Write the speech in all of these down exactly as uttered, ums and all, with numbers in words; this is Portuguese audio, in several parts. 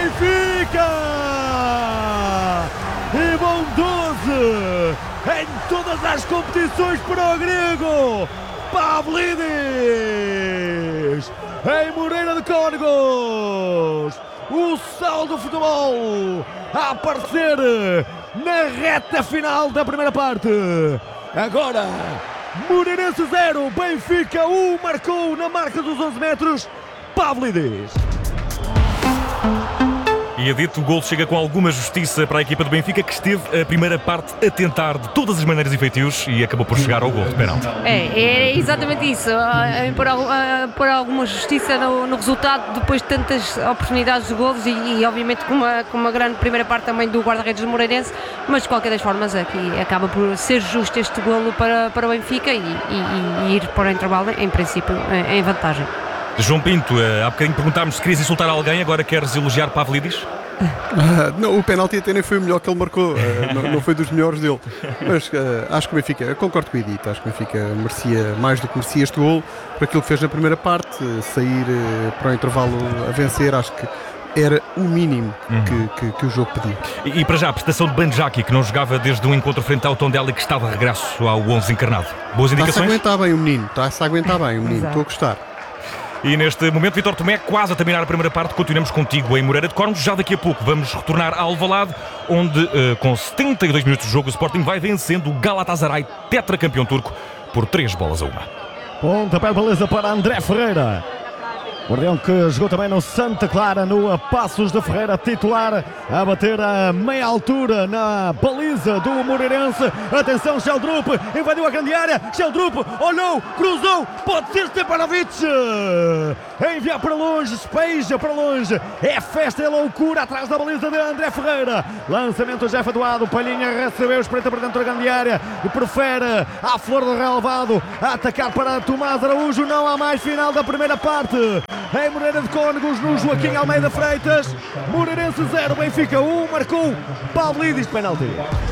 Benfica! E vão doze em todas as competições para o grego Pavlidis, em Moreira de Cónegos. O sal do futebol a aparecer na reta final da primeira parte. Agora, Moreirense zero, Benfica um, marcou na marca dos onze metros Pavlidis. E é dito, o golo chega com alguma justiça para a equipa do Benfica, que esteve a primeira parte a tentar de todas as maneiras e feitios e acabou por chegar ao golo de penalti. É, é exatamente isso, por, por alguma justiça no, no resultado, depois de tantas oportunidades de golos e, e obviamente com uma, com uma grande primeira parte também do guarda-redes do Moreirense, mas de qualquer das formas aqui acaba por ser justo este golo para, para o Benfica e, e, e ir para o intervalo, em princípio, em vantagem. João Pinto, há bocadinho perguntámos se querias insultar alguém, agora queres elogiar Pavlidis? Uh, não, o penalti até nem foi o melhor que ele marcou, uh, não, não foi dos melhores dele, mas uh, acho que o Benfica, eu concordo com o Edito, acho que o Benfica merecia mais do que merecia este golo, por aquilo que fez na primeira parte, uh, sair uh, para o intervalo a vencer, acho que era o mínimo uhum. que, que, que o jogo pedia. E, e para já, a prestação de Banjaki, que não jogava desde o encontro frente ao Tondela e que estava de regresso ao onze encarnado. Boas indicações? Está-se a aguentar bem o menino, está-se a aguentar bem o menino, estou a gostar. E neste momento, Vítor Tomé, quase a terminar a primeira parte, continuamos contigo em Moreira de Cónegos. Já daqui a pouco vamos retornar a Alvalade, onde uh, com setenta e dois minutos de jogo o Sporting vai vencendo o Galatasaray, tetracampeão turco, por três bolas a uma. Pontapé de baliza para André Ferreira. Guardião que jogou também no Santa Clara, no Passos de Ferreira, titular, a bater a meia altura na baliza do Moreirense. Atenção, Sheldrup, invadiu a grande área, Sheldrup olhou, cruzou, pode ser Stepanovic, envia para longe, espeja para longe, é festa, é loucura atrás da baliza de André Ferreira. Lançamento já efetuado, Palhinha recebeu, espreita para dentro da grande área e prefere à flor do relevado a atacar para Tomás Araújo. Não há mais, final da primeira parte. Em Moreira de Cónegos, no Joaquim Almeida Freitas, Moreirense zero, Benfica um, marcou Pavlidis de penalti.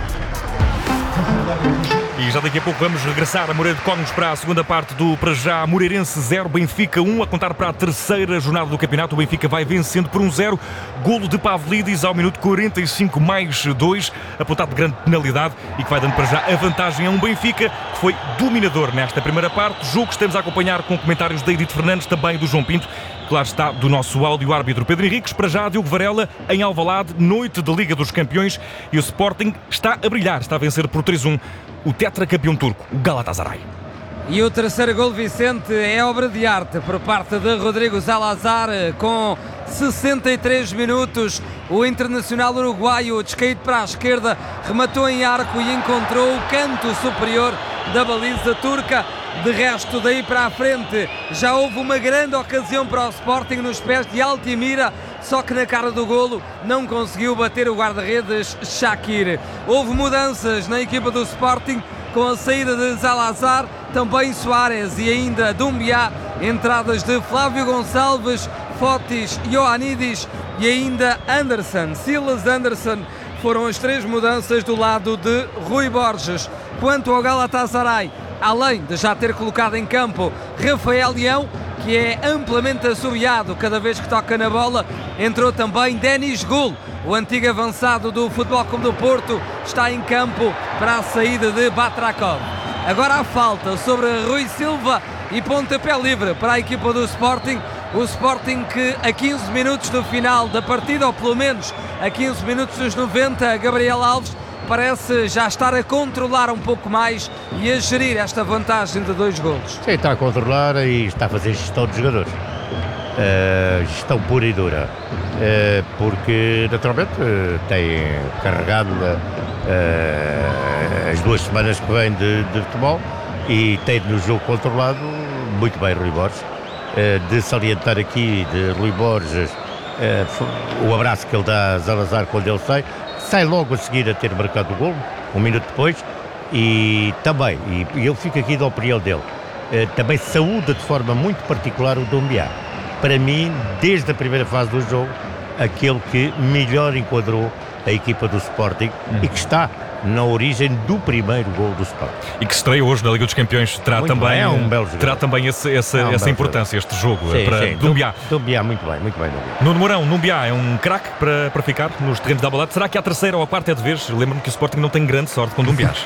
E já daqui a pouco vamos regressar a Moreira de Cónegos para a segunda parte do para já Moreirense zero, Benfica um, a contar para a terceira jornada do campeonato. O Benfica vai vencendo por um zero, golo de Pavlidis ao minuto quarenta e cinco mais dois, apontado de grande penalidade e que vai dando para já a vantagem a um Benfica que foi dominador nesta primeira parte. Jogo que estamos a acompanhar com comentários de Edito Fernandes, também do João Pinto. Claro está, do nosso áudio-árbitro Pedro Henriques. Para já, Diogo Varela, em Alvalade, noite de Liga dos Campeões, e o Sporting está a brilhar, está a vencer por três a um o tetracampeão turco, o Galatasaray. E o terceiro gol, Vicente, é obra de arte por parte de Rodrigo Salazar, com sessenta e três minutos. O internacional uruguaio, descaído para a esquerda, rematou em arco e encontrou o canto superior da baliza turca. De resto, daí para a frente, já houve uma grande ocasião para o Sporting nos pés de Altimira, só que na cara do golo não conseguiu bater o guarda-redes Shakir. Houve mudanças na equipa do Sporting, com a saída de Salazar, também Soares e ainda Doumbia, entradas de Flávio Gonçalves, Fotis, Ioannidis e ainda Anderson, Silas Anderson. Foram as três mudanças do lado de Rui Borges. Quanto ao Galatasaray, além de já ter colocado em campo Rafael Leão, que é amplamente assobiado cada vez que toca na bola, entrou também Denis Gul, o antigo avançado do Futebol Clube do Porto, está em campo para a saída de Batrakov. Agora há falta sobre Rui Silva e pontapé livre para a equipa do Sporting. O Sporting que a quinze minutos do final da partida, ou pelo menos a quinze minutos dos noventa, Gabriel Alves parece já estar a controlar um pouco mais e a gerir esta vantagem de dois golos. Sim, está a controlar e está a fazer gestão dos jogadores. Uh, gestão pura e dura. Uh, porque, naturalmente, uh, tem carregado uh, as duas semanas que vem de, de futebol e tem no jogo controlado muito bem Rui Borges. Uh, de salientar aqui de Rui Borges uh, o abraço que ele dá a Salazar quando ele sai. Sai logo a seguir a ter marcado o golo, um minuto depois, e também, e eu fico aqui da opinião dele, eh, também saúda de forma muito particular o Doumbia. Para mim, desde a primeira fase do jogo, aquele que melhor enquadrou a equipa do Sporting hum. e que está na origem do primeiro gol do Sporting. E que se estreia hoje na Liga dos Campeões, terá Muito também, bem, é um belo jogador. terá também esse, esse, É um essa belo importância, este jogo, Sim, para sim. Dumbiá. Dumbiá, muito bem, muito bem. Dumbiá. Nuno Mourão, Dumbiá é um craque para, para ficar nos terrenos da Alvalade. Será que a terceira ou a quarta é de vez? Lembro-me que o Sporting não tem grande sorte com Dumbiás.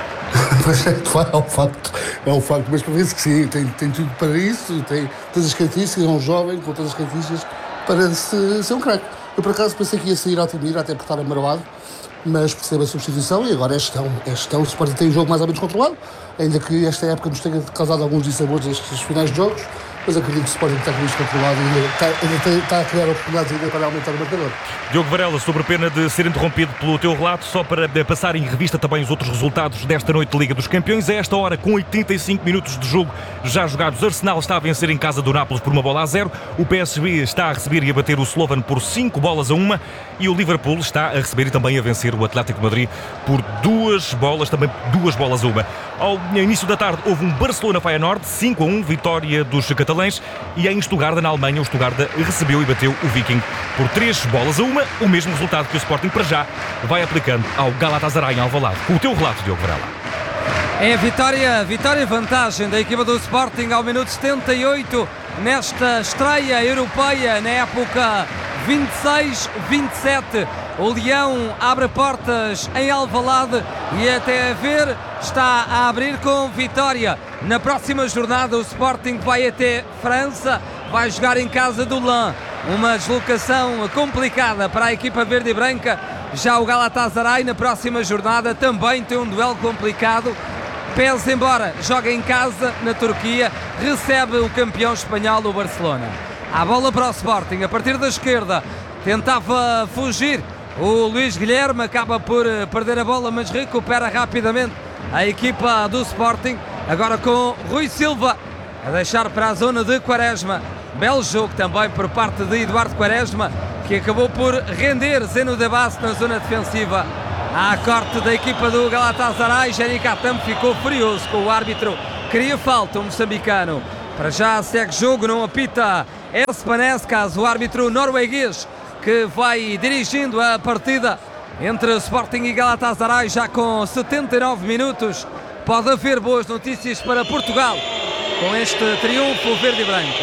Mas é, é um facto, é um facto, mas para ver que sim, tem, tem tudo para isso, tem todas as características, é um jovem com todas as características para se, ser um craque. Eu por acaso pensei que ia sair ao Timir, até por estar amarelado, mas percebo a substituição e agora é gestão, é gestão. O Sporting tem o jogo mais ou menos controlado, ainda que esta época nos tenha causado alguns dissabores estes finais de jogos, mas acredito que o Sporting está com isto controlado e ainda está, ainda tem, está a criar oportunidades ainda para aumentar o marcador. Diogo Varela, sobre pena de ser interrompido pelo teu relato, só para passar em revista também os outros resultados desta noite de Liga dos Campeões. A esta hora, com oitenta e cinco minutos de jogo já jogados, Arsenal está a vencer em casa do Nápoles por uma bola a zero, o P S G está a receber e a bater o Slovan por cinco bolas a uma e o Liverpool está a receber e também a vencer o Atlético de Madrid por duas bolas, também duas bolas a uma. Ao início da tarde houve um Barcelona-Feyenoord, cinco a um, vitória dos catalães, e em Stuttgart, na Alemanha, o Stuttgart recebeu e bateu o Viking por três bolas a uma, o mesmo resultado que o Sporting para já vai aplicando ao Galatasaray em Alvalade. Com o teu relato, Diogo Varela. É a vitória, vitória e vantagem da equipa do Sporting ao minuto setenta e oito nesta estreia europeia na época vinte e seis vinte e sete. O Leão abre portas em Alvalade e até a ver está a abrir com vitória. Na próxima jornada o Sporting vai até França, vai jogar em casa do Lens. Uma deslocação complicada para a equipa verde e branca. Já o Galatasaray na próxima jornada também tem um duelo complicado. Pese embora joga em casa na Turquia, recebe o campeão espanhol, o Barcelona. A bola para o Sporting, a partir da esquerda, tentava fugir o Luís Guilherme, acaba por perder a bola, mas recupera rapidamente a equipa do Sporting, agora com Rui Silva a deixar para a zona de Quaresma. Belo jogo também por parte de Eduardo Quaresma, que acabou por render Zeno de Basso na zona defensiva. Há corte da equipa do Galatasaray. Jenny Katam ficou furioso com o árbitro, queria falta o moçambicano. Para já segue jogo, não apita Espanescas, o árbitro norueguês que vai dirigindo a partida entre Sporting e Galatasaray, já com setenta e nove minutos. Pode haver boas notícias para Portugal com este triunfo verde e branco.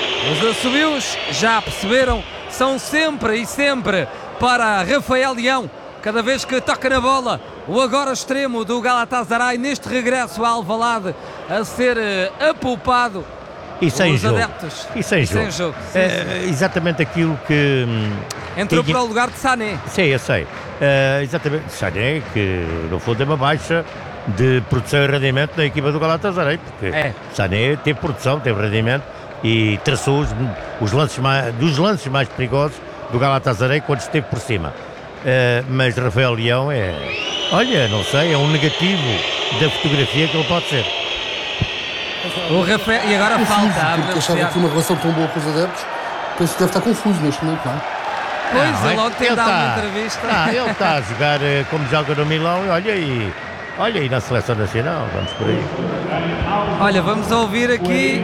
Os assobios, já perceberam, são sempre e sempre para Rafael Leão. Cada vez que toca na bola, o agora extremo do Galatasaray neste regresso a Alvalade a ser uh, apupado. E sem os jogo. Adeptos. E sem e jogo. Sem jogo. Sim, É, sim. exatamente aquilo que... Entrou que... para o lugar de Sané. Sim, eu sei. É, exatamente. Sané, que no fundo é uma baixa de produção e rendimento na equipa do Galatasaray, porque É. Sané teve produção, teve rendimento e traçou os, os lances mais, dos lances mais perigosos do Galatasaray quando esteve por cima. É, mas Rafael Leão é, olha, não sei, é um negativo da fotografia que ele pode ser. O Rafael, e agora Confuso, falta a porque achava que beneficiar. tinha uma relação tão boa com os adeptos. Penso que deve estar confuso neste momento, não é? Pois, Não, ele é- ontem ele dá uma tá- entrevista. Ah, ele está a jogar eh, como joga no Milão e olha aí, olha aí na seleção nacional, vamos por aí. Olha, vamos ouvir aqui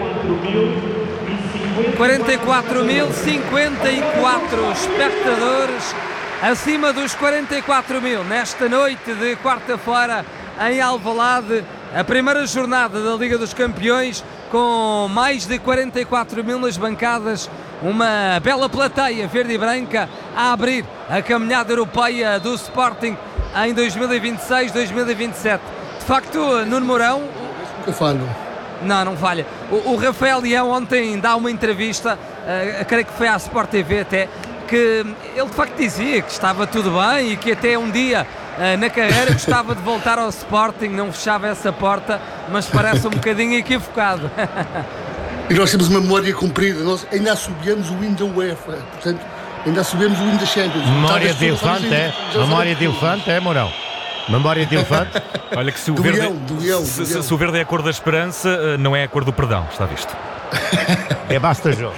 quarenta e quatro mil, cinquenta e quatro espectadores, acima dos quarenta e quatro mil nesta noite de quarta-feira em Alvalade, a primeira jornada da Liga dos Campeões, com mais de quarenta e quatro mil nas bancadas, uma bela plateia verde e branca a abrir a caminhada europeia do Sporting em dois mil e vinte e seis, dois mil e vinte e sete. De facto, Nuno Mourão, Eu falho. não, não falha. O, o Rafael Leão ontem dá uma entrevista, uh, creio que foi à Sport T V até, que ele de facto dizia que estava tudo bem e que até um dia uh, na carreira gostava de voltar ao Sporting, não fechava essa porta, mas parece um bocadinho equivocado. E nós temos uma memória comprida, nós ainda assobiamos o win da UEFA, portanto, ainda assobiamos o win da Champions. Memória Talvez de todos elefante, é? sabem- já Memória sabem de tudo. elefante, é, Mourão? Memória de elefante? Olha que se o Do verde, leão, do leão, do se, se- leão. se o verde é a cor da esperança, eh, não é a cor do perdão, está visto. É basta jogo.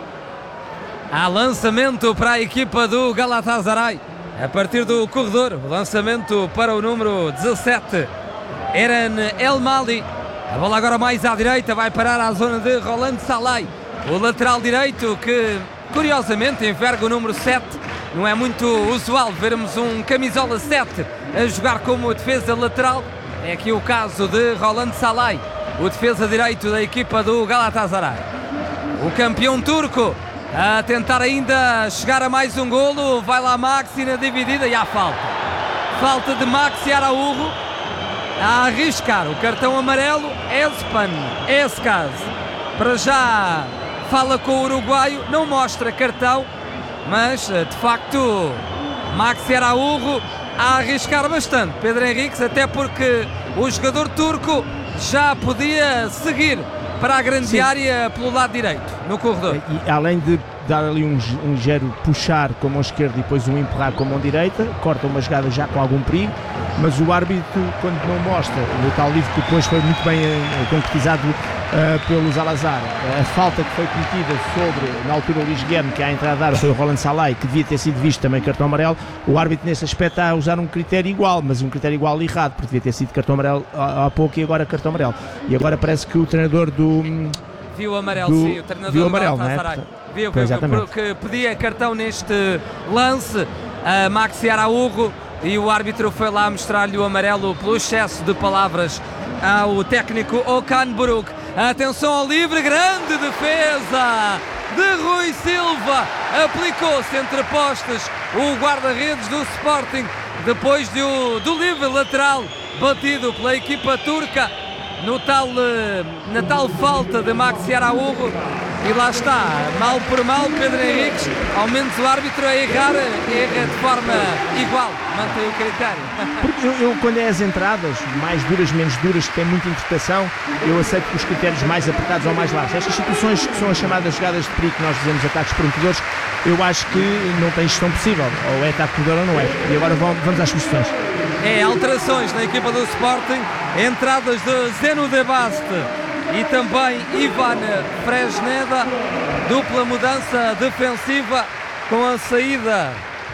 Há lançamento para a equipa do Galatasaray, a partir do corredor, o lançamento para o número dezassete, Eren El Mali. A bola agora mais à direita, vai parar à zona de Roland Salai, o lateral direito que curiosamente enverga o número sete Não é muito usual vermos um camisola sete a jogar como defesa lateral. É aqui o caso de Roland Salay, o defesa direito da equipa do Galatasaray. O campeão turco a tentar ainda chegar a mais um golo. Vai lá Maxi na dividida e há falta. Falta de Maxi Araújo a arriscar o cartão amarelo. Espan Escas para já fala com o uruguaio, não mostra cartão, mas de facto Maxi Araújo a arriscar bastante, Pedro Henriques, até porque o jogador turco já podia seguir para a grande Sim. área pelo lado direito, no corredor. E além de dar ali um, um ligeiro puxar com a mão esquerda e depois um empurrar com a mão direita, corta uma jogada já com algum perigo, mas o árbitro, quando não mostra, no tal livro que depois foi muito bem uh, concretizado uh, pelo Salazar, a falta que foi cometida sobre, na altura, o Luís Guilherme, que à entrada da área foi o Roland Salay, que devia ter sido visto também cartão amarelo, o árbitro nesse aspecto está a usar um critério igual, mas um critério igual errado, porque devia ter sido cartão amarelo há, há pouco e agora cartão amarelo. E agora parece que o treinador do... Viu o amarelo, do, sim, o treinador viu do amarelo, Galatasaray. Não é? Viu, viu, viu, que pedia cartão neste lance a Maxi Araújo e o árbitro foi lá mostrar-lhe o amarelo pelo excesso de palavras ao técnico Okan Buruk. Atenção ao livre, grande defesa de Rui Silva, aplicou-se entre postes o guarda-redes do Sporting depois do, do livre lateral batido pela equipa turca no tal, na tal falta de Maxi Araújo. E lá está, mal por mal, Pedro Henriques, ao menos o árbitro a errar, erra de forma igual, mantém o critério. Porque eu, eu, quando é as entradas, mais duras, menos duras, que tem muita interpretação, eu aceito que os critérios mais apertados ou mais largos. Estas situações que são as chamadas jogadas de perigo, que nós dizemos ataques prometedores, eu acho que não tem gestão possível, ou é ataque prometedor ou não é. E agora vamos, vamos às sugestões. É, alterações na equipa do Sporting, entradas de Zeno de Baste e também Ivan Fresneda, dupla mudança defensiva com a saída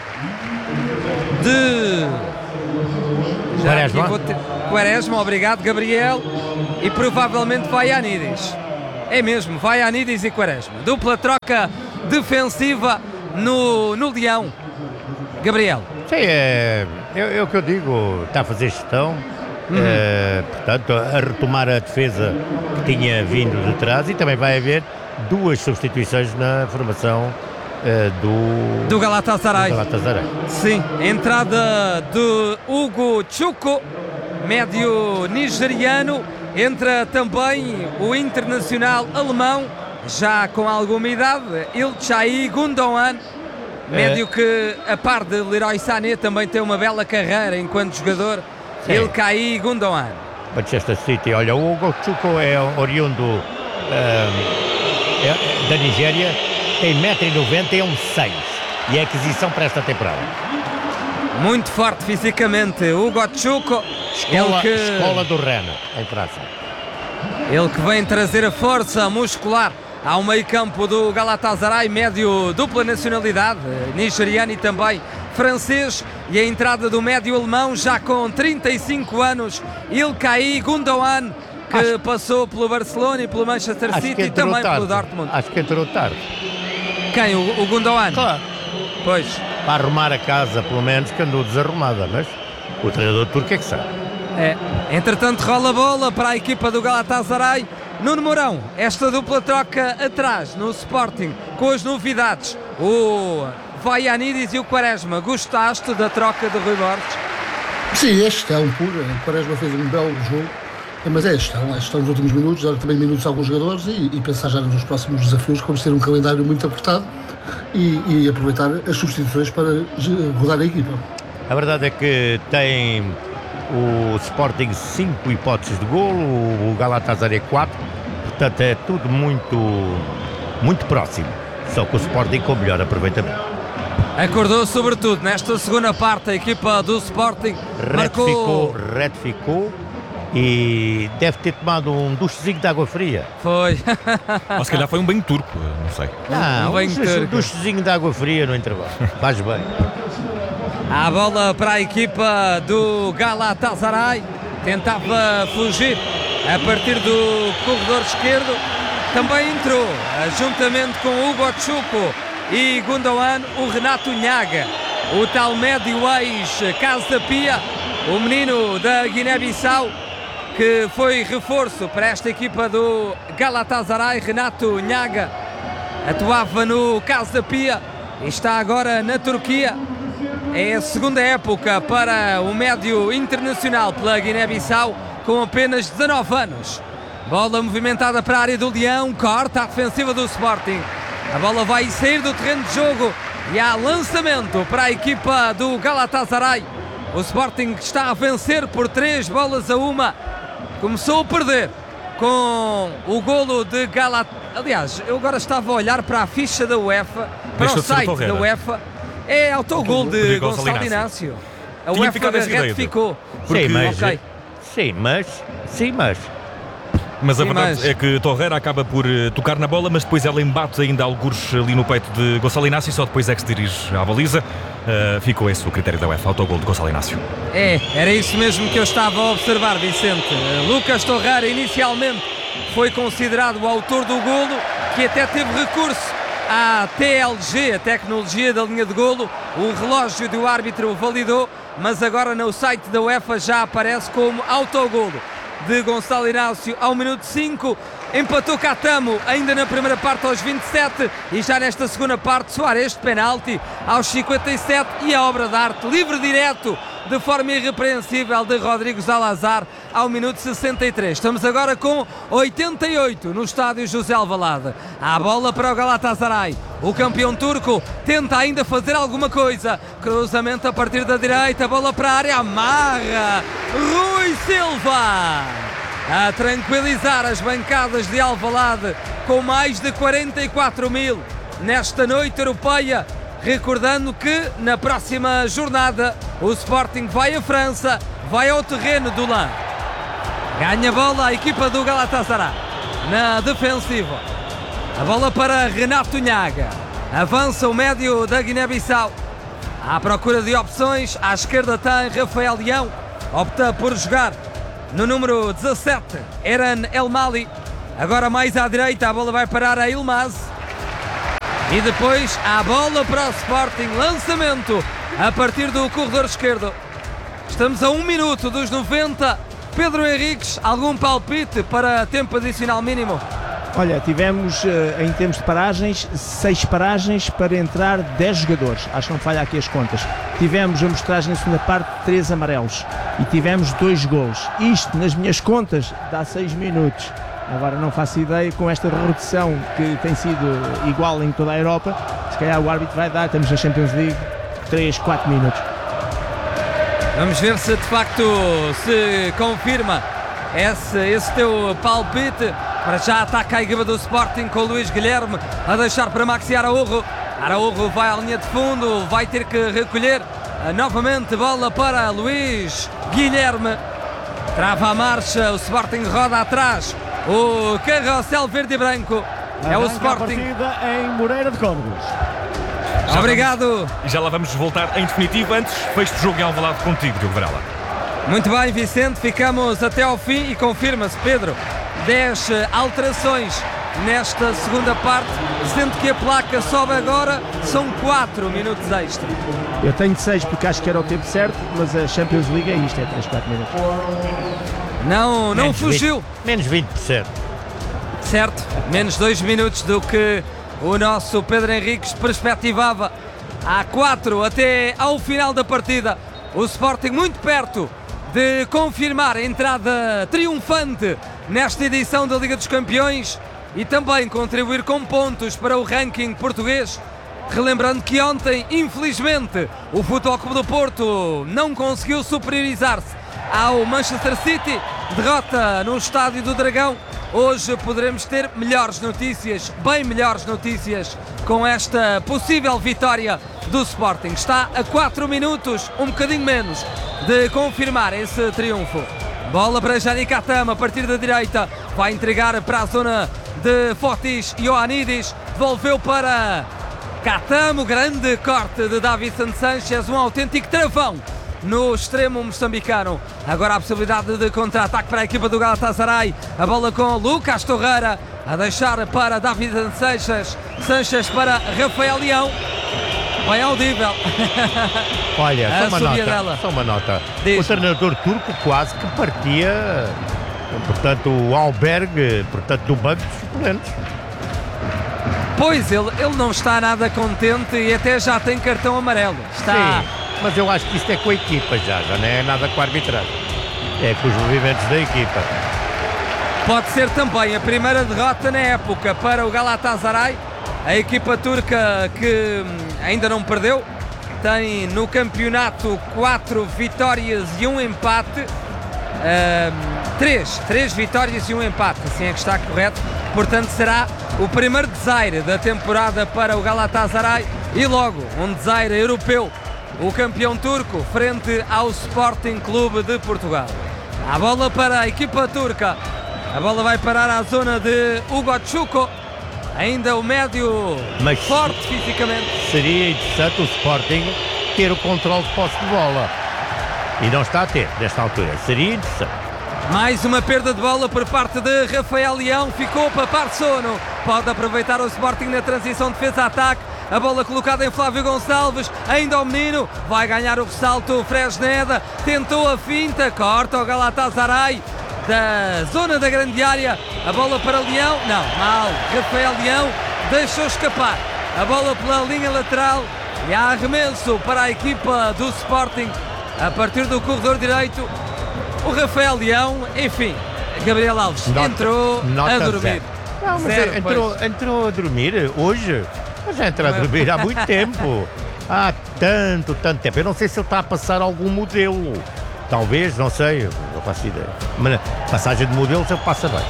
de Quaresma, ter... Quaresma, obrigado Gabriel, e provavelmente Vaianidis. É mesmo, Vaianidis e Quaresma, dupla troca defensiva no, no Leão. Gabriel. Sim, é, é, é o que eu digo, está a fazer gestão. Uhum. Uh, portanto, a retomar a defesa que tinha vindo de trás, e também vai haver duas substituições na formação uh, do, do Galatasaray. do Galatasaray. Sim, entrada de Hugo Chuko, médio nigeriano, entra também o internacional alemão, já com alguma idade, Ilkay Gundogan, médio é. que, a par de Leroy Sané, também tem uma bela carreira enquanto jogador. Ilkay Gundogan. Manchester City, olha, o Hugo Chuko é oriundo um, é, da Nigéria, tem um metro e noventa e é um seis, e é aquisição para esta temporada. Muito forte fisicamente, Hugo Chuko. Escola, que... escola do Rennes, em França. Ele que vem trazer a força muscular ao meio campo do Galatasaray, médio dupla nacionalidade, nigeriano e também francês, e a entrada do médio alemão já com trinta e cinco anos, Ilkay Gundogan, que acho... passou pelo Barcelona e pelo Manchester acho City e também tarde. pelo Dortmund. Acho que entrou tarde. Quem? O, o Gundogan? Claro. Pois. Para arrumar a casa, pelo menos, que andou desarrumada, mas o treinador turco é que sabe. É. Entretanto, rola a bola para a equipa do Galatasaray. Nuno Mourão, esta dupla troca atrás no Sporting, com as novidades, o Vaianidis e o Quaresma. Gostaste da troca de Rui Borges? Sim, é gestão pura. O Quaresma fez um belo jogo, mas é gestão. É gestão nos últimos minutos, dar também minutos a alguns jogadores e, e pensar já nos próximos desafios, como ter um calendário muito apertado e, e aproveitar as substituições para rodar a equipa. A verdade é que tem o Sporting cinco hipóteses de golo, o Galatasaray quatro, portanto é tudo muito, muito próximo, só que o Sporting com melhor aproveitamento. Acordou sobretudo nesta segunda parte a equipa do Sporting, retificou, marcou... retificou e deve ter tomado um duchezinho de água fria. Foi. Ou se calhar foi um banho turco, não sei. Não, um banho um, turco. um duchezinho de água fria no intervalo, faz bem. A bola para a equipa do Galatasaray, tentava fugir a partir do corredor esquerdo, também entrou, juntamente com Hugo Chuko, e Gundogan, o Renato Nhaga, o tal médio ex-Casa Pia, o menino da Guiné-Bissau, que foi reforço para esta equipa do Galatasaray. Renato Nhaga atuava no Casa Pia e está agora na Turquia. É a segunda época para o médio internacional pela Guiné-Bissau, com apenas dezanove anos. Bola movimentada para a área do Leão, corta a defensiva do Sporting. A bola vai sair do terreno de jogo e há lançamento para a equipa do Galatasaray. O Sporting está a vencer por três bolas a uma. Começou a perder com o golo de Galatasaray. Aliás, eu agora estava a olhar para a ficha da UEFA, para Deixa o site da UEFA. É autogol de Gonçalo Inácio. A Tinha UEFA ficado essa ideia, retificou. Porque- Sim, mas, Ok. sim, mas, sim, mas. Mas a Sim, verdade mas- é que Torreira acaba por eh, tocar na bola, mas depois ela embate ainda algures ali no peito de Gonçalo Inácio e só depois é que se dirige à baliza. Uh, ficou esse o critério da UEFA, autogol de Gonçalo Inácio. É, era isso mesmo que eu estava a observar, Vicente. Lucas Torreira inicialmente foi considerado o autor do golo, que até teve recurso à T L G, a tecnologia da linha de golo. O relógio do árbitro validou, mas agora no site da UEFA já aparece como autogolo de Gonçalo Inácio ao minuto cinco. Empatou Catamo ainda na primeira parte aos vinte e sete e já nesta segunda parte Soares de penalti aos cinquenta e sete e a obra de arte livre direto de forma irrepreensível de Rodrigo Salazar ao minuto sessenta e três. Estamos agora com oitenta e oito no estádio José Alvalade. A bola para o Galatasaray. O campeão turco tenta ainda fazer alguma coisa. Cruzamento a partir da direita, bola para a área, amarra Rui Silva a tranquilizar as bancadas de Alvalade com mais de quarenta e quatro mil nesta noite europeia. Recordando que na próxima jornada o Sporting vai à França, vai ao terreno do Lã. Ganha bola a equipa do Galatasaray na defensiva. A bola para Renato Nhaga. Avança o médio da Guiné-Bissau à procura de opções. À esquerda tem Rafael Leão, opta por jogar no número dezassete, Eran El Mali. Agora mais à direita, a bola vai parar a Ilmaz. E depois a bola para o Sporting, lançamento a partir do corredor esquerdo. Estamos a um minuto dos noventa. Pedro Henriques, algum palpite para tempo adicional mínimo? Olha, tivemos eh, em termos de paragens, seis paragens para entrar dez jogadores. Acho que não falha aqui as contas. Tivemos a mostragem na segunda parte de três amarelos e tivemos dois golos. Isto, nas minhas contas, dá seis minutos. Agora não faço ideia, com esta redução que tem sido igual em toda a Europa, se calhar o árbitro vai dar, estamos na Champions League, três, quatro minutos. Vamos ver se de facto se confirma esse, esse teu palpite. Para já ataca a equipa do Sporting com o Luís Guilherme a deixar para Maxi Araújo. Araújo vai à linha de fundo, vai ter que recolher novamente bola para Luís Guilherme. Trava a marcha, o Sporting roda atrás. O carrossel verde e branco é o Arranca a Sporting. partida em Moreira de Cónegos. Já Obrigado. vamos- E já lá vamos voltar em definitivo. Antes, fecho de jogo em Alvalade contigo, Diogo Varela. Muito bem, Vicente, ficamos até ao fim e confirma-se, Pedro, dez alterações nesta segunda parte, sendo que a placa sobe agora, são quatro minutos extra. Eu tenho seis porque acho que era o tempo certo, mas a Champions League é isto, é três, quatro minutos. Não, não Menos fugiu, vinte, menos vinte por cento. certo? Menos dois minutos do que o nosso Pedro Henriques perspectivava. Há quatro até ao final da partida. O Sporting muito perto de confirmar a entrada triunfante nesta edição da Liga dos Campeões e também contribuir com pontos para o ranking português. Relembrando que ontem, infelizmente, o Futebol Clube do Porto não conseguiu superiorizar-se ao Manchester City, derrota no Estádio do Dragão. Hoje poderemos ter melhores notícias, bem melhores notícias, com esta possível vitória do Sporting. Está a quatro minutos, um bocadinho menos, de confirmar esse triunfo. Bola para Jani Catamo a partir da direita, vai entregar para a zona de Fotis Ioannidis, devolveu para Catamo, grande corte de Davinson Sanchez, um autêntico travão no extremo moçambicano. Agora a possibilidade de contra-ataque para a equipa do Galatasaray. A bola com Lucas Torreira a deixar para David Sanches. Sanches para Rafael Leão. Vai audível. Olha, A só uma subida nota. dela. Só uma nota. Diz-me. O treinador turco quase que partia, portanto, o albergue, portanto, do banco dos suplentes. Pois, ele, ele não está nada contente e até já tem cartão amarelo. Está... Sim, mas eu acho que isto é com a equipa já, já não é nada com a arbitragem. É com os movimentos da equipa. Pode ser também a primeira derrota na época para o Galatasaray. A equipa turca que hum, ainda não perdeu. Tem no campeonato quatro vitórias e um empate. Hum, três, três vitórias e um empate, assim é que está correto. Portanto, será o primeiro desaire da temporada para o Galatasaray e logo um desaire europeu. O campeão turco frente ao Sporting Clube de Portugal. A bola para a equipa turca. A bola vai parar à zona de Hugo Chuko. Ainda o médio Mas forte fisicamente. Seria interessante o Sporting ter o controle de posse de bola. E não está a ter, nesta altura. Seria interessante. Mais uma perda de bola por parte de Rafael Leão. Ficou para Parsono. Pode aproveitar o Sporting na transição defesa-ataque. A bola colocada em Flávio Gonçalves. Ainda o menino. Vai ganhar o ressalto Fresneda. Tentou a finta. Corta o Galatasaray da zona da grande área. A bola para Leão. Não, mal. Rafael Leão deixou escapar a bola pela linha lateral. E há arremesso para a equipa do Sporting a partir do corredor direito. O Rafael Leão, enfim, Gabriel Alves Nota, entrou nota a dormir. Zero. Não, mas Zero, entrou, entrou a dormir hoje. Mas já entrou a dormir há muito tempo. Há tanto, tanto tempo. Eu não sei se ele está a passar algum modelo. Talvez, não sei, não faço ideia. Mas passagem de modelo ele passa bem.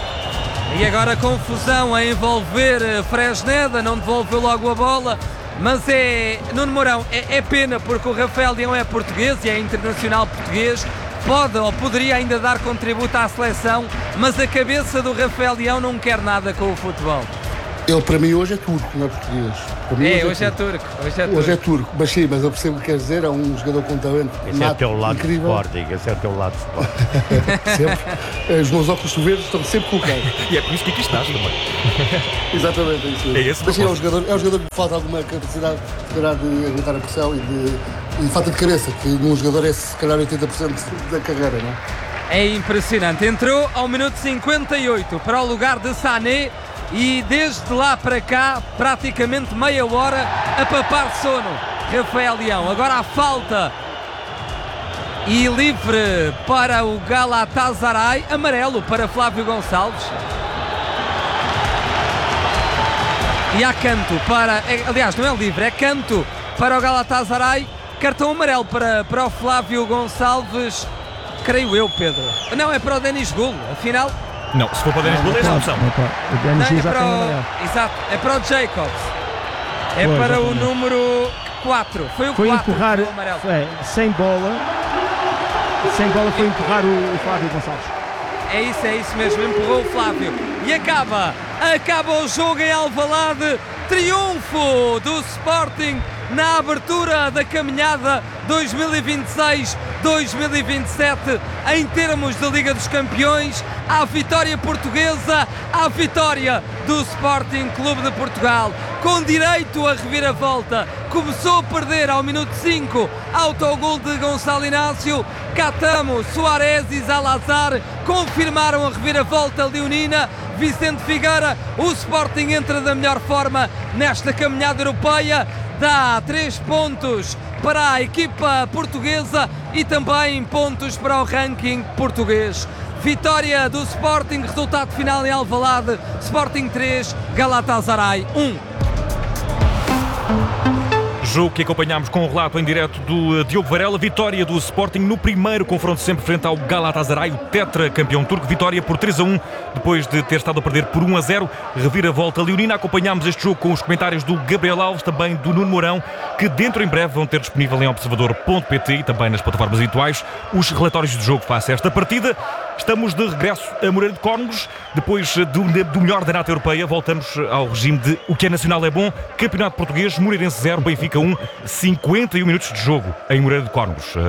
E agora confusão a envolver Fresneda, não devolveu logo a bola. Mas é, Nuno Mourão, é, é pena porque o Rafael Leão é português e é internacional português. Pode ou poderia ainda dar contributo à seleção, mas a cabeça do Rafael Leão não quer nada com o futebol. Ele para mim hoje é turco, não é português. Para mim, É, hoje é turco. Hoje é turco. Hoje é turco, mas sim, mas eu percebo o que quer dizer, é um jogador com talento. Esse é o nato, teu lado incrível. de Sporting. Esse é o teu lado de Sporting. Sempre. Os meus óculos verdes estão sempre colocados. E é por isso que aqui estás também. Exatamente, é isso. É esse Mas sim, é um propósito. jogador, é um jogador que falta alguma capacidade, se calhar, de aguentar a pressão e de e falta de cabeça, que num jogador é se calhar oitenta por cento da carreira, não é? É impressionante. Entrou ao minuto cinquenta e oito para o lugar de Sané e desde lá para cá, praticamente meia hora a papar sono. Rafael Leão. Agora a falta e livre para o Galatasaray. Amarelo para Flávio Gonçalves. E há canto para... é, aliás, não é livre, é canto para o Galatasaray. Cartão amarelo para, para o Flávio Gonçalves. Creio eu, Pedro. Não, é para o Denis Gulo. Afinal... Não, se for para o Denis Gol, é esta opção. Não pode. O Não, Denis é já para tem o... amarelo. Exato, é para o Jacobs. É Pois, para o exatamente. número quatro. Foi o Foi quatro. empurrar, o amarelo. é, sem bola, sem bola foi empurrar o, o Flávio Gonçalves. É isso, é isso mesmo, empurrou o Flávio. E acaba, acaba o jogo em Alvalade. Triunfo do Sporting na abertura da caminhada dois mil e vinte e seis dois mil e vinte e sete em termos de Liga dos Campeões. A vitória portuguesa, a vitória do Sporting Clube de Portugal, com direito a reviravolta. Começou a perder ao minuto cinco, autogol de Gonçalo Inácio. Catamo, Soares e Zalazar confirmaram a reviravolta leonina. Vicente Figueira, o Sporting entra da melhor forma nesta caminhada europeia, dá três pontos para a equipa portuguesa e também pontos para o ranking português. Vitória do Sporting, resultado final em Alvalade, Sporting três, Galatasaray um. Jogo que acompanhámos com o relato em direto do uh, Diogo Varela. Vitória do Sporting no primeiro confronto sempre frente ao Galatasaray, o tetra campeão turco. Vitória por três a um, depois de ter estado a perder por um a zero. Reviravolta leonina. Acompanhámos este jogo com os comentários do Gabriel Alves, também do Nuno Mourão, que dentro em breve vão ter disponível em observador ponto pt e também nas plataformas habituais os relatórios do jogo face a esta partida. Estamos de regresso a Moreira de Cónegos. Depois do, do melhor da nata europeia, voltamos ao regime de o que é nacional é bom. Campeonato Português, Moreirense zero, Benfica um, cinquenta e um minutos de jogo em Moreira de Cónegos.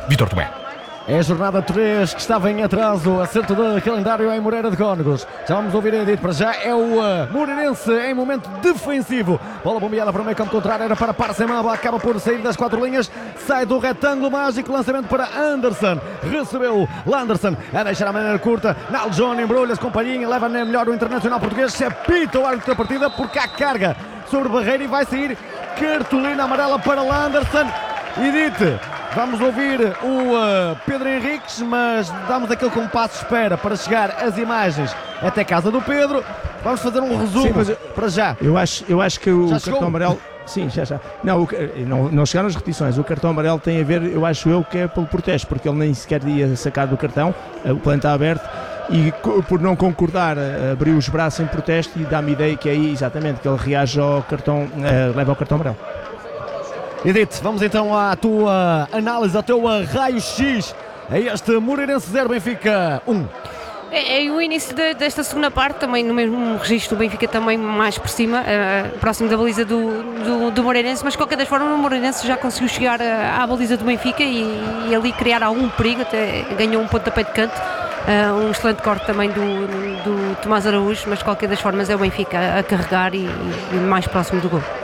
Vítor Tomé. É a jornada três que estava em atraso, acerto de calendário em Moreira de Cónegos. Já vamos ouvir Edito, para já é o uh, Moreirense em momento defensivo. Bola bombeada para o meio campo contrário, era para Parsemaba, acaba por sair das quatro linhas, sai do retângulo mágico, lançamento para Anderson. Recebeu Landerson, a deixar a maneira curta, Nal John embrulha-se com palhinha, leva na melhor o internacional português, se apita o árbitro da partida porque há carga sobre Barreira e vai sair cartolina amarela para Landerson. Edith, vamos ouvir o uh, Pedro Henriques, mas damos aquele compasso de espera para chegar as imagens até casa do Pedro. Vamos fazer um resumo. Sim, mas eu, para já. Eu acho, eu acho que o já cartão chegou? amarelo... Sim, já já. Não, o, não, não chegaram as repetições. O cartão amarelo tem a ver, eu acho eu, que é pelo protesto, porque ele nem sequer ia sacar do cartão, o plano está aberto, e por não concordar abriu os braços em protesto e dá-me ideia que é aí exatamente que ele reage ao cartão, uh, leva ao cartão amarelo. Edith, vamos então à tua análise, ao teu raio-x a este Moreirense zero, Benfica um. É, é o início de, desta segunda parte, também no mesmo registro, o Benfica também mais por cima, uh, próximo da baliza do, do, do Moreirense, mas de qualquer das formas o Moreirense já conseguiu chegar uh, à baliza do Benfica e, e ali criar algum perigo, até ganhou um pontapé de canto, uh, um excelente corte também do, do Tomás Araújo, mas de qualquer das formas é o Benfica a, a carregar e, e mais próximo do gol.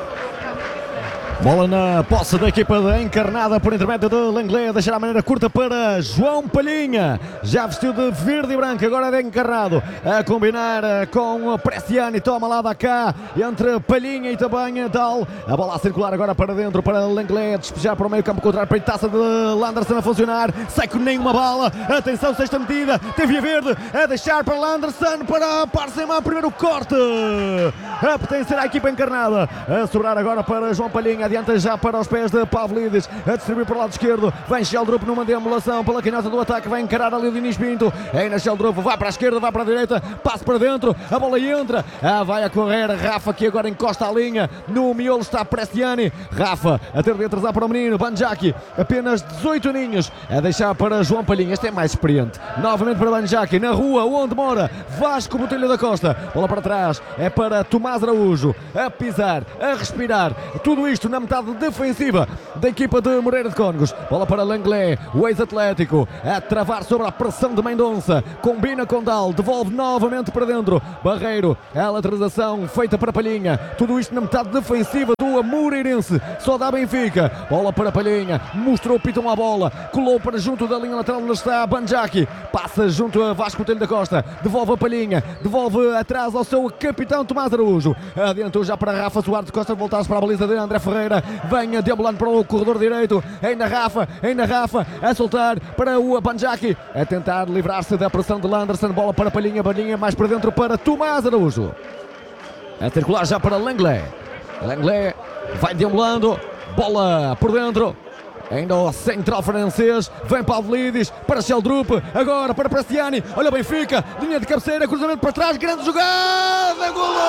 Bola na posse da equipa de Encarnada por intermédio de Lenglet, a deixar a maneira curta para João Palhinha, já vestiu de verde e branco, agora é de Encarnado, a combinar com Preciani, toma lá da cá, entre Palhinha e também Dal, a bola a circular agora para dentro, para Lenglet, despejar para o meio campo contrário, peitaça de Landerson a funcionar, sai com nenhuma bala, atenção, sexta medida, teve a verde, a deixar para Landerson, para Parsemã, primeiro corte, a pertencer à equipa Encarnada, a sobrar agora para João Palhinha, adianta já para os pés de Pavlidis, a distribuir para o lado esquerdo, vem Sheldrup numa deambulação pela canhota do ataque, vai encarar ali o Diniz Pinto, ainda Sheldrup vai para a esquerda, vai para a direita, passa para dentro, a bola entra, ah, vai a correr, Rafa que agora encosta a linha, no miolo está Prestiani, Rafa a ter de atrasar para o menino, Banjaki, apenas dezoito aninhos, a deixar para João Palhinha, este é mais experiente, novamente para Banjaki, na rua onde mora Vasco Botelho da Costa, bola para trás, é para Tomás Araújo, a pisar, a respirar, tudo isto na metade defensiva da equipa de Moreira de Cónegos, bola para Lenglet, o ex-atlético, a travar sobre a pressão de Mendonça, combina com Dal, devolve novamente para dentro, Barreiro, a lateralização feita para Palhinha, tudo isto na metade defensiva do Moreirense, só dá Benfica, bola para Palhinha, mostrou o pitão à bola, colou para junto da linha lateral onde está Banjaki, passa junto a Vasco Botelho da Costa, devolve a Palhinha, devolve atrás ao seu capitão Tomás Araújo, adiantou já para Rafa Soares de Costa, voltar-se para a baliza de André Ferreira, venha deambulando para o corredor direito, ainda Rafa, ainda Rafa, a soltar para o Banjaki, a tentar livrar-se da pressão de Landerson, bola para Palhinha, Palhinha mais para dentro para Tomás Araújo, a circular já para Lenglet, Lenglet vai deambulando, bola por dentro, ainda o central francês, vem Pavlidis para Sheldrup, agora para Prestiani, olha o Benfica, linha de cabeceira, cruzamento para trás, grande jogada, golo!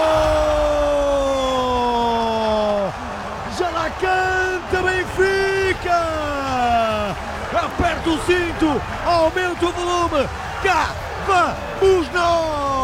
Já lá canta Benfica, aperta o cinto, aumenta o volume, cá vamos nós!